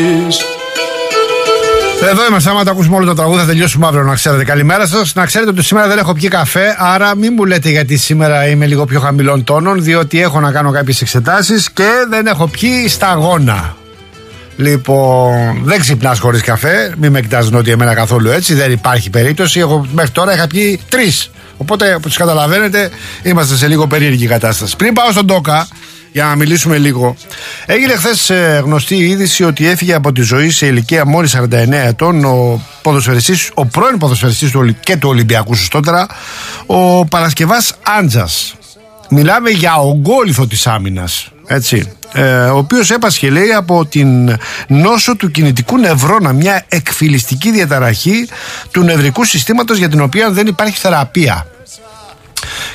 Εδώ είμαστε, άμα το ακούσουμε όλο το τραγούδι θα τελειώσουμε αύριο, να ξέρετε. Καλημέρα σας. Να ξέρετε ότι σήμερα δεν έχω πιει καφέ, άρα μην μου λέτε γιατί σήμερα είμαι λίγο πιο χαμηλών τόνων, διότι έχω να κάνω κάποιες εξετάσεις και δεν έχω πιει σταγόνα. Λοιπόν, δεν ξυπνάς χωρίς καφέ, μην με κοιτάζουν ότι εμένα καθόλου έτσι, δεν υπάρχει περίπτωση. Εγώ μέχρι τώρα είχα πιει 3. Οπότε, όπως καταλαβαίνετε, είμαστε σε λίγο περίεργη κατάσταση. Πριν πάω στον Τόκα, για να μιλήσουμε λίγο, έγινε χθες γνωστή η είδηση ότι έφυγε από τη ζωή σε ηλικία μόλις 49 ετών ο πρώην ποδοσφαιριστής και του Ολυμπιακού σωστότερα, ο Παρασκευάς Άντζας. Μιλάμε για ογκόλιθο της άμυνας, έτσι, ο οποίος έπασχε, λέει, από την νόσο του κινητικού νευρώνα, μια εκφυλιστική διαταραχή του νευρικού συστήματος για την οποία δεν υπάρχει θεραπεία.